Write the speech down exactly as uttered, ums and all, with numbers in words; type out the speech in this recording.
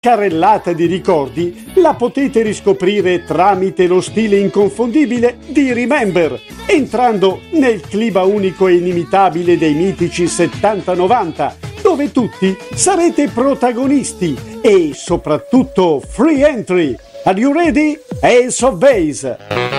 carrellata di ricordi la potete riscoprire tramite lo stile inconfondibile di Remember, entrando nel clima unico e inimitabile dei mitici settanta novanta, dove tutti sarete protagonisti e soprattutto free entry. Are you ready? Ace of Base!